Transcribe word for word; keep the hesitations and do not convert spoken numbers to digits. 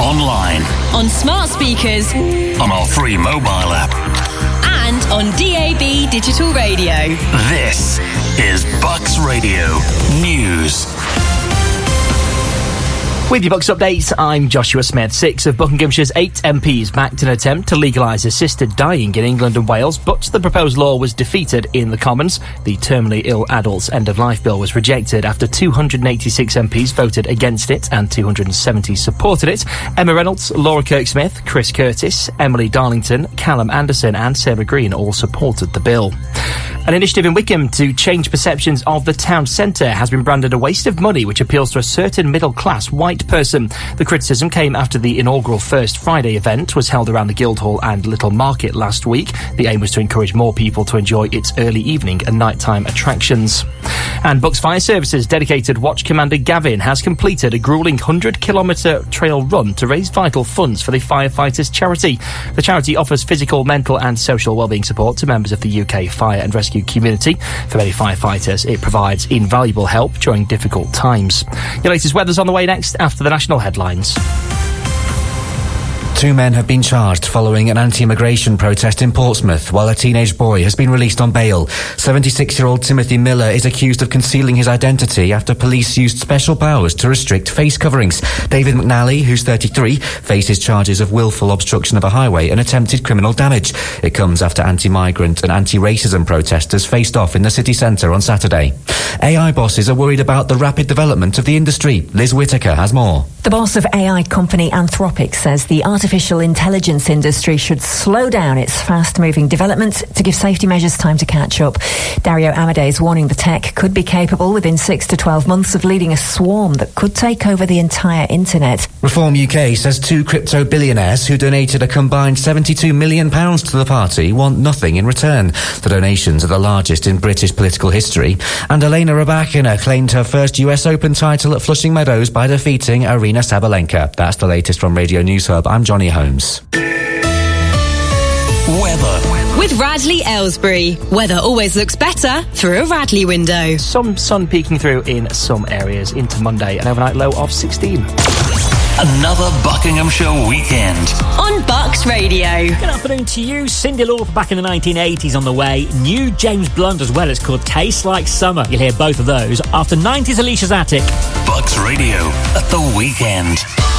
online, on smart speakers, on our free mobile app, and on D A B digital radio. This is Bucks Radio News. With your Bucks updates, I'm Joshua Smith. Six of Buckinghamshire's eight M Ps backed an attempt to legalise assisted dying in England and Wales, but the proposed law was defeated in the Commons. The Terminally Ill Adults End-of-Life Bill was rejected after two hundred eighty-six M Ps voted against it and two hundred seventy supported it. Emma Reynolds, Laura Kirk-Smith, Chris Curtis, Emily Darlington, Callum Anderson and Sarah Green all supported the bill. An initiative in Wickham to change perceptions of the town centre has been branded a waste of money, which appeals to a certain middle-class white person. The criticism came after the inaugural First Friday event was held around the Guildhall and Little Market last week. The aim was to encourage more people to enjoy its early evening and nighttime attractions. And Bucks Fire Services dedicated Watch Commander Gavin has completed a gruelling one hundred kilometre trail run to raise vital funds for the Firefighters charity. The charity offers physical, mental and social wellbeing support to members of the U K fire and rescue community. For many firefighters, it provides invaluable help during difficult times. Your latest weather's on the way next after the national headlines. Two men have been charged following an anti-immigration protest in Portsmouth, while a teenage boy has been released on bail. seventy-six-year-old Timothy Miller is accused of concealing his identity after police used special powers to restrict face coverings. David McNally, who's thirty-three, faces charges of willful obstruction of a highway and attempted criminal damage. It comes after anti-migrant and anti-racism protesters faced off in the city centre on Saturday. A I bosses are worried about the rapid development of the industry. Liz Whittaker has more. The boss of A I company Anthropic says the artificial intelligence industry should slow down its fast-moving development to give safety measures time to catch up. Dario Amodei is warning the tech could be capable within six to twelve months of leading a swarm that could take over the entire internet. Reform U K says two crypto billionaires who donated a combined seventy-two million pounds to the party want nothing in return. The donations are the largest in British political history. And Elena Rybakina claimed her first U S Open title at Flushing Meadows by defeating Aryna Sabalenka. That's the latest from Radio News Hub. I'm Johnny Holmes. Weather. With Radley Aylesbury. Weather always looks better through a Radley window. Some sun peeking through in some areas into Monday, an overnight low of sixteen. Another Buckinghamshire weekend on Bucks Radio. Good afternoon to you. Cyndi Lauper back in the nineteen eighties on the way. New James Blunt as well. It's called Tastes Like Summer. You'll hear both of those after nineties Alicia's Attic. Bucks Radio at the weekend.